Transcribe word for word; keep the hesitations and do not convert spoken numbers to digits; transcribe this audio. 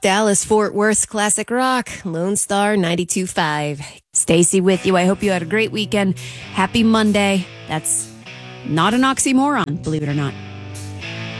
Dallas Fort Worth Classic Rock, Lone Star ninety-two point five. Stacy with you. I hope you had a great weekend. Happy Monday. That's not an oxymoron, believe it or not.